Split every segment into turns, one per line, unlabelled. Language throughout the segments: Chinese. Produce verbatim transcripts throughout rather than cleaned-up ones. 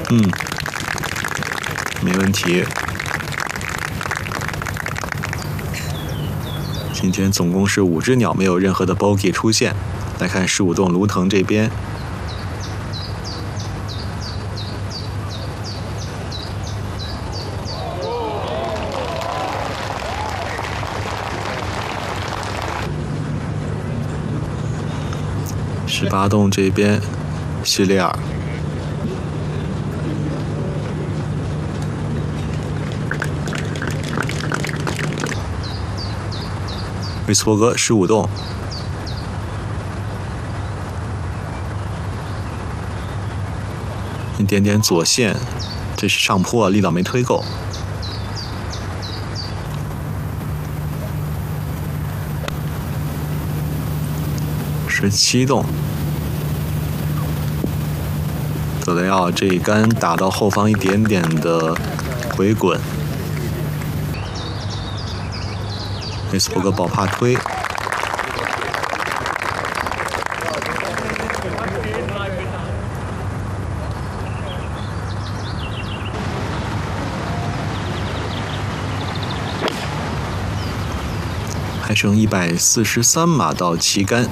嗯，没问题。今天总共是五只鸟，没有任何的 bogey 出现。来看十五洞卢腾这边，十八洞这边，希雷尔。维斯伯格十五洞，一点点左线，这是上坡，力道没推够。十七洞，德雷奥这一杆打到后方一点点的回滚。维斯伯格保帕推，还剩一百四十三码到旗杆。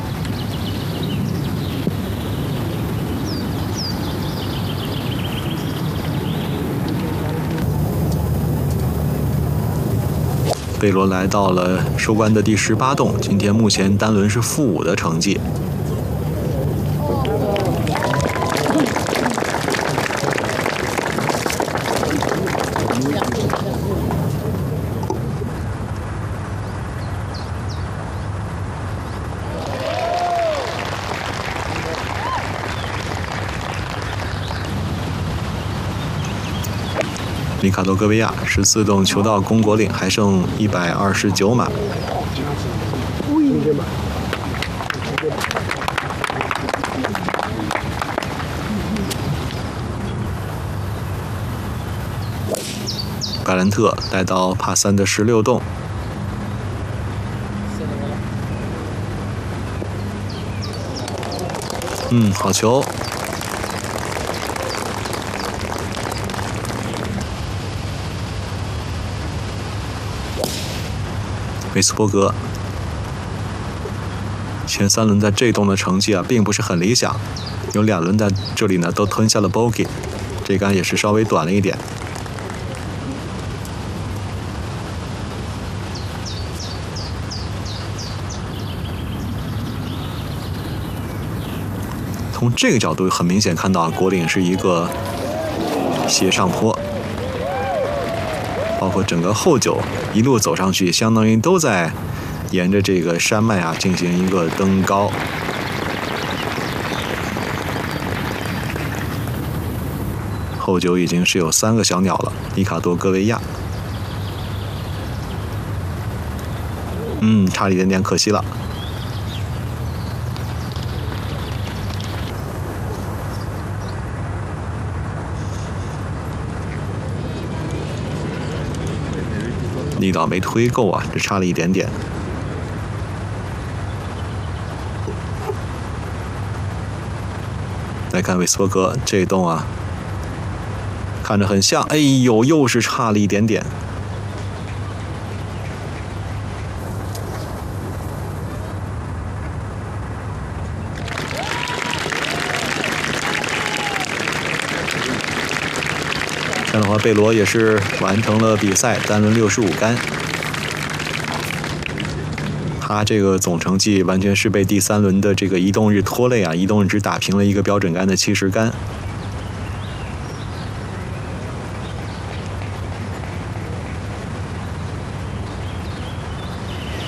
贝罗来到了收官的第十八洞，今天目前单轮是负五的成绩。里卡多·戈维亚十四洞球到公国岭，还剩一百二十九码。白兰特来到帕三的十六洞，嗯，好球。维斯伯格前三轮在这洞的成绩啊，并不是很理想，有两轮在这里呢都吞下了 bogey， 这杆也是稍微短了一点。从这个角度很明显看到，国岭是一个斜上坡。包括整个后九一路走上去，相当于都在沿着这个山脉啊进行一个登高。后九已经是有三个小鸟了，里卡多·戈维亚。嗯，差一点点，可惜了。力道没推够啊，只差了一点点。来看韦斯伯格这一洞啊，看着很像，哎呦，又是差了一点点。这样的话，贝罗也是完成了比赛，单轮六十五杆。他这个总成绩完全是被第三轮的这个移动日拖累啊！移动日只打平了一个标准杆的七十杆。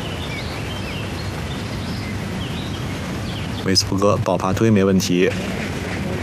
维斯伯格保帕推没问题。